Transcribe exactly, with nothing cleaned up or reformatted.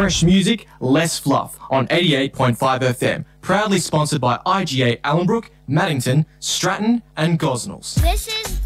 Fresh music, less fluff on eighty-eight point five F M. Proudly sponsored by I G A Allenbrook, Maddington, Stratton and Gosnells. This is